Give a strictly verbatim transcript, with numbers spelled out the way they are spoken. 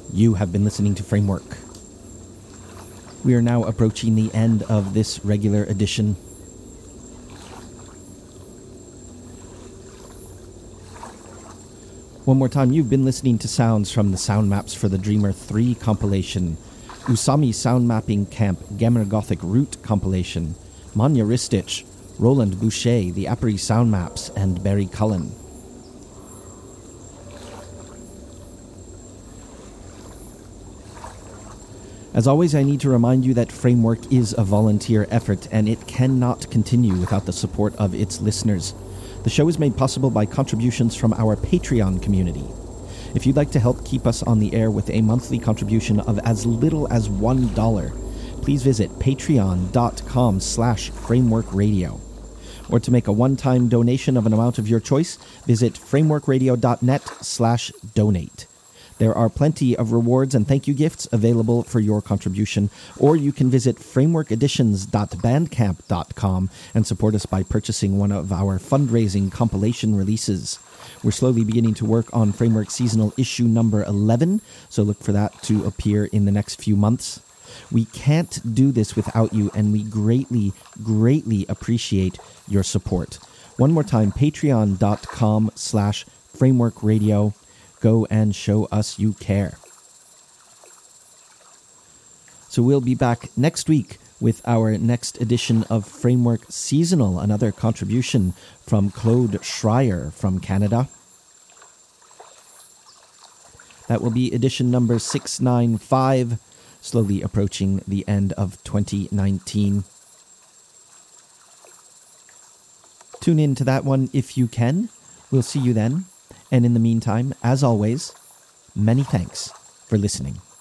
You have been listening to Framework. We are now approaching the end of this regular edition. One more time, you've been listening to sounds from the sound maps for the Dreamer three compilation, Usami Sound Mapping Camp Gamer Gothic Root compilation, Manya Ristich, Roland Boucher, the Apri Sound Maps, and Barry Cullen. As always, I need to remind you that Framework is a volunteer effort, and it cannot continue without the support of its listeners. The show is made possible by contributions from our Patreon community. If you'd like to help keep us on the air with a monthly contribution of as little as one dollar, please visit patreon.com slash frameworkradio. Or to make a one-time donation of an amount of your choice, visit frameworkradio.net slash donate. There are plenty of rewards and thank you gifts available for your contribution, or you can visit framework editions dot bandcamp dot com and support us by purchasing one of our fundraising compilation releases. We're slowly beginning to work on Framework Seasonal issue number eleven, so look for that to appear in the next few months. We can't do this without you, and we greatly, greatly appreciate your support. One more time, patreon.com slash frameworkradio. Go and show us you care. So we'll be back next week with our next edition of Framework Seasonal, another contribution from Claude Schreier from Canada. That will be edition number six ninety-five, slowly approaching the end of twenty nineteen. Tune in to that one if you can. We'll see you then. And in the meantime, as always, many thanks for listening.